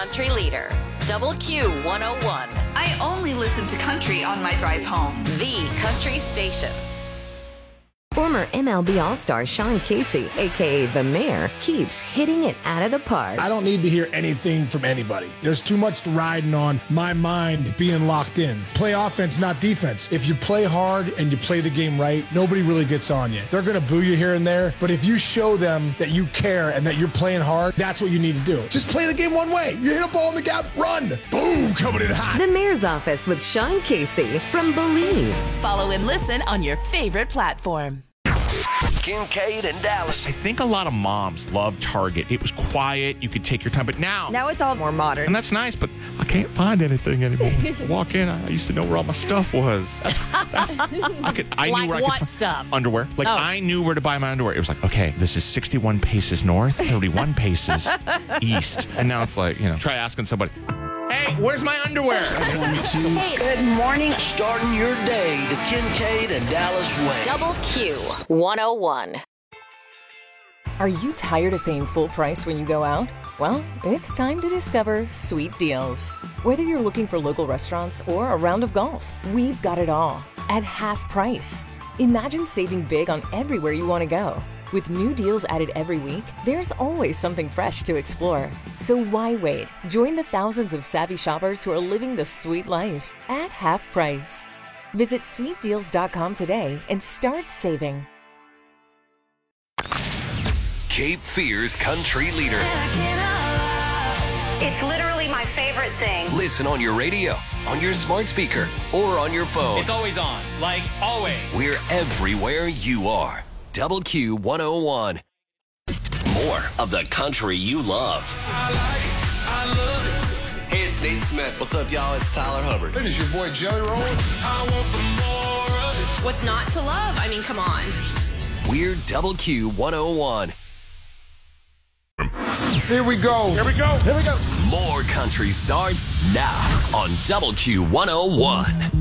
country leader, Double Q 101. I only listen to country on my drive home. The country station. Former MLB All-Star Sean Casey, a.k.a. The Mayor, keeps hitting it out of the park. I don't need to hear anything from anybody. There's too much riding on my mind being locked in. Play offense, not defense. If you play hard and you play the game right, nobody really gets on you. They're going to boo you here and there, but if you show them that you care and that you're playing hard, that's what you need to do. Just play the game one way. You hit a ball in the gap, run. Boom, coming in hot. The Mayor's Office with Sean Casey from Believe. Follow and listen on your favorite platform. Kincaid and Dallas. I think a lot of moms love Target. It was quiet. You could take your time. But now it's all more modern. And that's nice, but I can't find anything anymore. I walk in, I used to know where all my stuff was. I knew where I could find stuff. Underwear. I knew where to buy my underwear. It was like, okay, this is 61 paces north, 31 paces east. And now it's like, try asking somebody, hey, where's my underwear? Hey, good morning. Starting your day the Kincaid and Dallas way. Double Q 101. Are you tired of paying full price when you go out? Well, it's time to discover Sweet Deals. Whether you're looking for local restaurants or a round of golf, we've got it all at half price. Imagine saving big on everywhere you want to go. With new deals added every week, there's always something fresh to explore. So why wait? Join the thousands of savvy shoppers who are living the sweet life at half price. Visit sweetdeals.com today and start saving. Cape Fear's country leader. It's literally my favorite thing. Listen on your radio, on your smart speaker, or on your phone. It's always on, like always. We're everywhere you are. Double Q 101. More of the country you love. I love it. Hey, it's Nate Smith. What's up, y'all? It's Tyler Hubbard. Hey, it's your boy Jelly Roll. I want some more of it. What's not to love? I mean, come on. We're Double Q 101. Here we go. Here we go. More country starts now on Double Q 101.